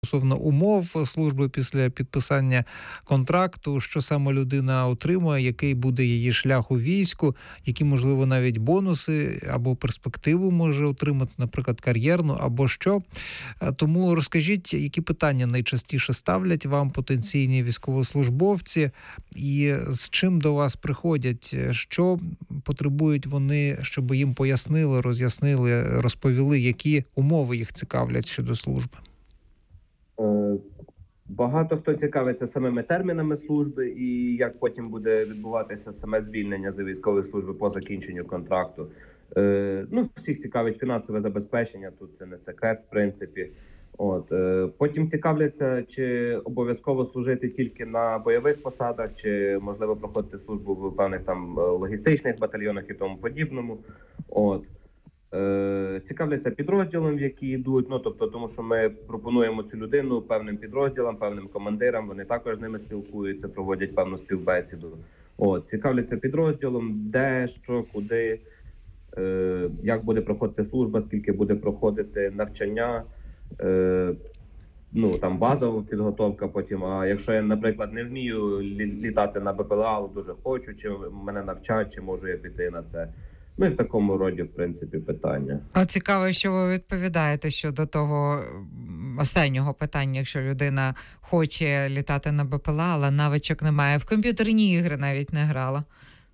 стосовно умов служби після підписання контракту, що саме людина отримує, який буде її шлях у війську, які, можливо, навіть бонуси або перспективу може отримати, наприклад, кар'єрну або що. Тому розкажіть, які питання найчастіше ставлять вам потенційні військовослужбовці і з чим до вас приходять, що потребують вони, щоб їм пояснили, роз'яснили, розповіли, які умови їх цікавлять щодо служби? Багато хто цікавиться самими термінами служби і як потім буде відбуватися саме звільнення з військової служби по закінченню контракту. Всіх цікавить фінансове забезпечення, тут це не секрет, в принципі. Потім цікавляться, чи обов'язково служити тільки на бойових посадах, чи можливо проходити службу в певних там логістичних батальйонах і тому подібному. Цікавляться підрозділом, в які йдуть, тому що ми пропонуємо цю людину певним підрозділам, певним командирам, вони також з ними спілкуються, проводять певну співбесіду. Цікавляться підрозділом, де, що, куди, як буде проходити служба, скільки буде проходити навчання, базова підготовка потім. А якщо я, наприклад, не вмію літати на БПЛА, але дуже хочу, чи мене навчать, чи можу я піти на це. І в такому роді, в принципі, питання. Цікаво, що ви відповідаєте щодо того останнього питання, якщо людина хоче літати на БПЛА, але навичок немає. В комп'ютерні ігри навіть не грала.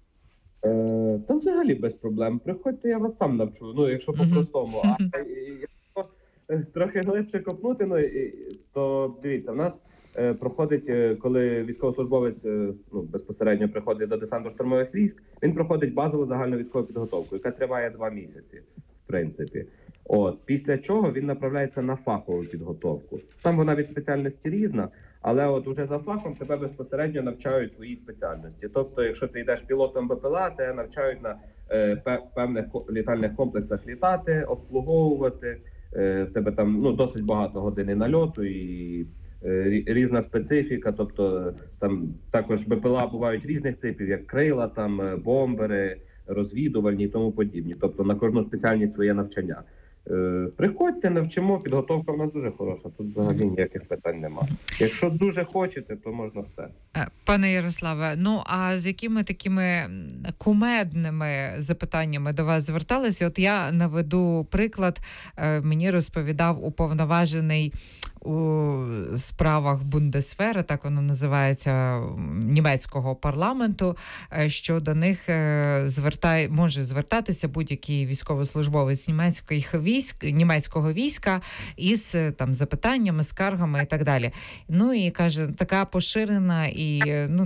Та взагалі без проблем. Приходьте, я вас сам навчу, якщо по-простому. А якщо трохи глибше копнути, то дивіться, в нас проходить, коли військовослужбовець безпосередньо приходить до десантно-штурмових військ, він проходить базову загальну військову підготовку, яка триває 2 місяці, в принципі. Після чого він направляється на фахову підготовку. Там вона від спеціальності різна, але уже за фахом тебе безпосередньо навчають твоїй спеціальності. Тобто, якщо ти йдеш пілотом БПЛА, тебе навчають на певних літальних комплексах літати, обслуговувати, тебе там досить багато години нальоту і різна специфіка, тобто там також БПЛА бувають різних типів, як крила, там бомбери, розвідувальні і тому подібні. Тобто на кожну спеціальність своє навчання. Приходьте, навчимо, підготовка в нас дуже хороша, тут взагалі ніяких питань нема. Якщо дуже хочете, то можна все. Пане Ярославе, а з якими такими кумедними запитаннями до вас зверталися? Я наведу приклад, мені розповідав уповноважений у справах Бундесвера, так воно називається, німецького парламенту, що до них може звертатися будь-який військовослужбовець німецького війська із запитаннями, скаргами і так далі. І каже, така поширена і,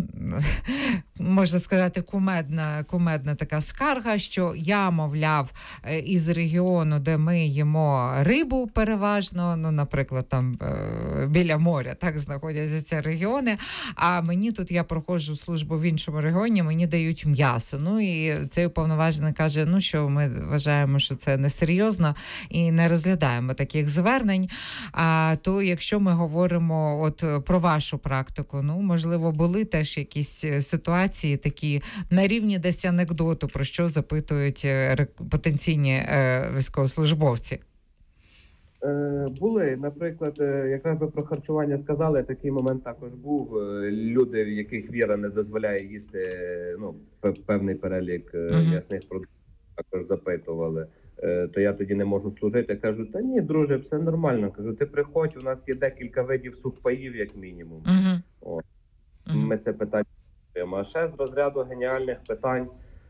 можна сказати, кумедна така скарга, що я, мовляв, із регіону, де ми їмо рибу переважно, наприклад, там біля моря, так знаходяться ці регіони, а мені тут, я проходжу службу в іншому регіоні, мені дають м'ясо. І цей уповноважений каже, що ми вважаємо, що це несерйозно і не розглядаємо таких звернень. А то, якщо ми говоримо про вашу практику, можливо, були теж якісь ситуації такі на рівні десь анекдоту, про що запитують потенційні військовослужбовці? Були, наприклад, якраз ви про харчування сказали, такий момент також був. Люди, в яких віра не дозволяє їсти певний перелік м'ясних продуктів, також запитували. То я тоді не можу служити. Кажу, та ні, друже, все нормально. Кажу, ти приходь, у нас є декілька видів сухпаїв, як мінімум. Ми це питання чуємо. А ще з розряду геніальних питань.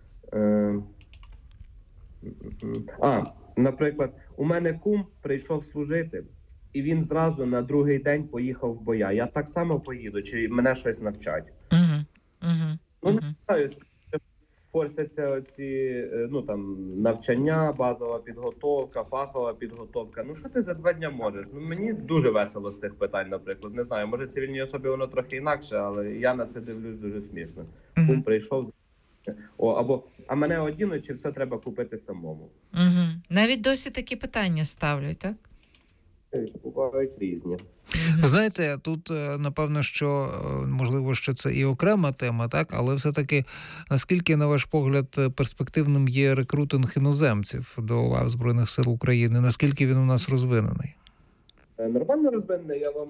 Наприклад, у мене кум прийшов служити, і він зразу на другий день поїхав в боя. Я так само поїду, чи мене щось навчать? Не знаю, форсяться оці, навчання, базова підготовка, фахова підготовка. Що ти за 2 дня можеш? Мені дуже весело з тих питань, наприклад. Не знаю, може цивільній особі воно трохи інакше, але я на це дивлюсь дуже смішно. Кум прийшов, а мене одінуть, чи все треба купити самому? Навіть досі такі питання ставлять, так? Бувають різні. Ви знаєте, тут, напевно, що, можливо, що це і окрема тема, так? Але все-таки, наскільки, на ваш погляд, перспективним є рекрутинг іноземців до лав Збройних сил України? Наскільки він у нас розвинений? нормально розвинене, я вам